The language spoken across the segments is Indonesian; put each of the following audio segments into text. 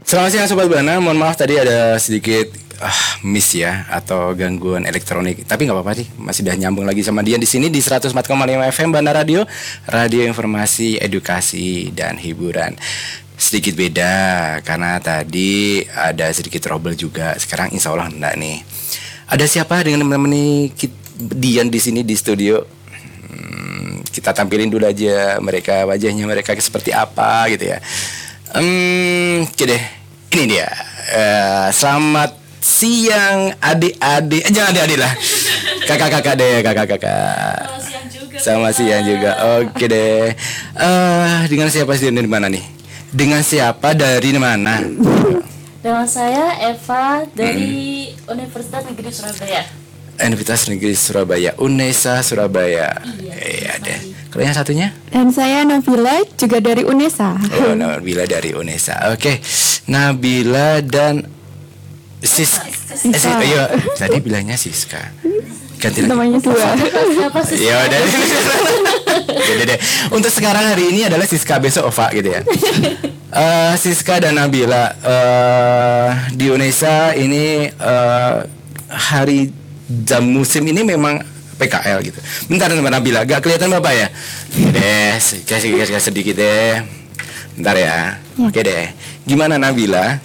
Selamat siang Sobat Bana, mohon maaf tadi ada sedikit miss ya atau gangguan elektronik. Tapi nggak apa-apa sih, masih udah nyambung lagi sama Dian di sini di 104,5 FM Bana Radio, radio informasi, edukasi dan hiburan. Sedikit beda karena tadi ada sedikit trouble juga. Sekarang insya Allah enggak nih. Ada siapa dengan menemani Dian di sini di studio? Kita tampilin dulu aja mereka, wajahnya mereka seperti apa gitu ya. Oke deh, ini dia. Selamat siang adik-adik, jangan adik-adik lah, kakak-kakak deh, kakak-kakak. Selamat siang juga. Oke deh. Dengan siapa sih dari mana nih? Dengan siapa dari mana? Dengan saya Eva dari Universitas Negeri Surabaya. Universitas Negeri Surabaya, UNESA Surabaya. Iya deh. Kalau yang satunya? Dan saya Nabila juga dari UNESA. Oh, Nabila dari UNESA. Oke. Nabila dan Siska. Ayo, tadi bilangnya Siska. Ganti lagi. Namanya dua. Siapa sih? Ya udah. Udah deh. Untuk sekarang hari ini adalah Siska, besok Ova gitu ya. Siska dan Nabila di UNESA ini hari jam musim ini memang PKL gitu. Bentar teman Nabila, gak kelihatan Bapak ya? Deh, kasih sedikit deh. Bentar ya. Oke deh. Gimana Nabila?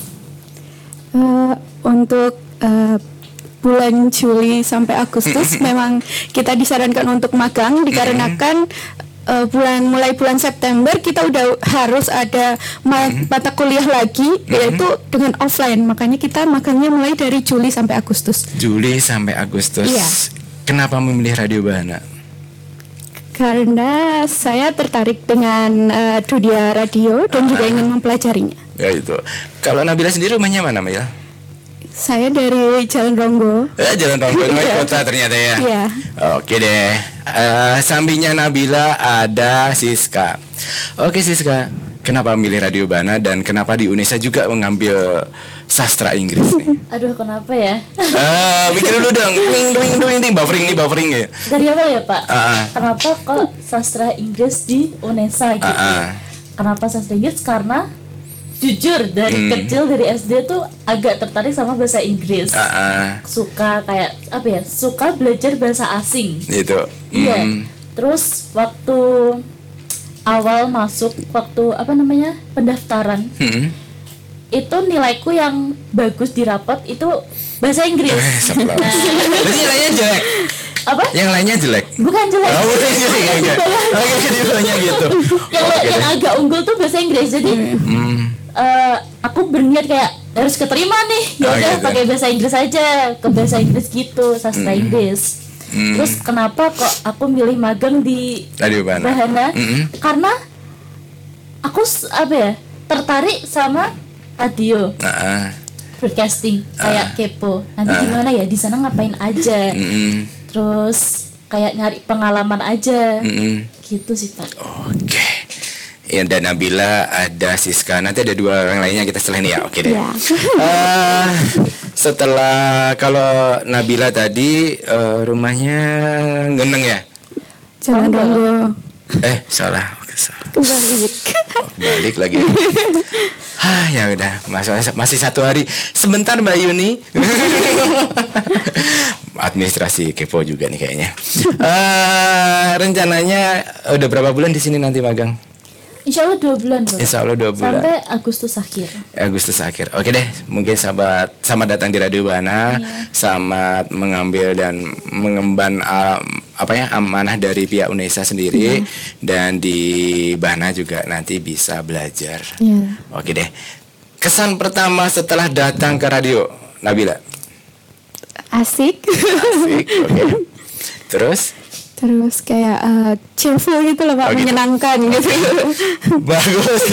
Untuk bulan Juli sampai Agustus memang kita disarankan untuk magang dikarenakan mulai bulan September kita udah harus ada mata kuliah lagi yaitu dengan offline, makanya kita magangnya mulai dari Juli sampai Agustus. Juli sampai Agustus. Iya. Kenapa memilih Radio Bana? Karena saya tertarik dengan dunia radio dan juga ingin mempelajarinya. Ya itu. Kalau Nabila sendiri rumahnya mana, Mil? Saya dari Jalan Ronggo. Jalan Ronggo, kota ternyata ya. Iya. Oke deh. Sampingnya Nabila ada Siska. Oke Siska, kenapa memilih Radio Bana dan kenapa di UNESA juga mengambil sastra Inggris nih? Aduh, kenapa ya? Mikir dulu dong. Ding, buffering ya. Dari awal ya Pak? Kenapa kok sastra Inggris di UNESA gitu? Kenapa sastra Inggris? Karena jujur dari kecil dari SD tuh agak tertarik sama bahasa Inggris. Suka kayak apa ya? Suka belajar bahasa asing. Itu. Iya. Terus waktu awal masuk pendaftaran. Itu nilaiku yang bagus di rapot itu bahasa Inggris. Berarti nilainya jelek. Apa? Yang lainnya jelek. Bukan jelek. Oh, bukan jelek. Oke, nilainya gitu. Yang agak unggul tuh bahasa Inggris. Jadi aku berniat kayak harus keterima nih. Ya udah gitu. pakai bahasa Inggris aja, ke bahasa Inggris gitu, sastra Inggris. Terus kenapa kok aku milih magang di Radio Bana? Karena aku tertarik sama radio. Broadcasting kayak kepo. Nanti gimana ya di sana ngapain aja. Terus kayak nyari pengalaman aja. Gitu sih Pak. Oke. Ya, dan Nabila, ada Siska. Nanti ada dua orang lainnya kita selain ya. Oke deh. Setelah kalau Nabila tadi rumahnya Geneng ya? Jalan Ronggo. Salah. Salah. Kebalik. Balik lagi. Ya udah, masih satu hari. Sebentar Mbak Yuni. Administrasi kepo juga nih kayaknya. Rencananya udah berapa bulan di sini nanti magang? Insya Allah 2 bulan Bro. Insya Allah 2 bulan. Sampai Agustus akhir. Oke deh, mungkin selamat datang di Radio Bana. Selamat mengambil dan mengemban amanah dari pihak UNESA sendiri. Dan di Bana juga nanti bisa belajar. Oke deh. Kesan pertama setelah datang ke radio, Nabila? Asik. Oke. Terus kayak cheerful gitu loh Pak, menyenangkan gitu. Bagus.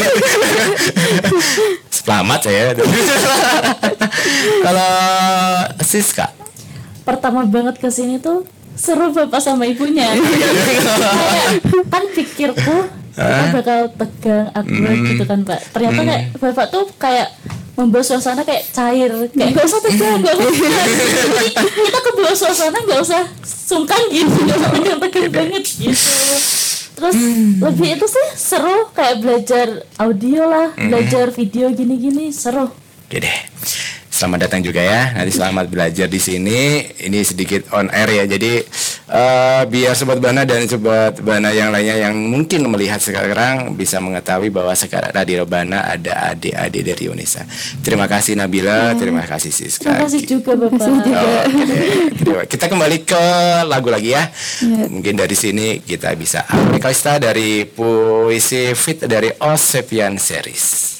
Selamat saya. Kalau Siska? Pertama banget kesini tuh seru Bapak sama ibunya. Kan pikirku kita bakal tegang, awkward gitu kan Pak. Ternyata kayak Bapak tuh kayak membawa suasana kayak cair, kayak gak usah tegang, gak usah kita ke bawah suasana, gak usah sungkan gitu, gak usah tegang banget gitu. Terus lebih itu sih seru, kayak belajar audio lah, belajar video gini-gini seru. Oke deh. Selamat datang juga ya. Nanti selamat belajar di sini. Ini sedikit on air ya. Jadi biar Sobat Bana dan Sobat Bana yang lainnya yang mungkin melihat sekarang bisa mengetahui bahwa sekarang Radio Bana ada adik-adik dari UNESA. Terima kasih Nabila, terima kasih Siska. Terima kasih juga Bapak. Kita kembali ke lagu lagi ya. Mungkin dari sini kita bisa Kalista dari Puisi Fit dari Osepian Series.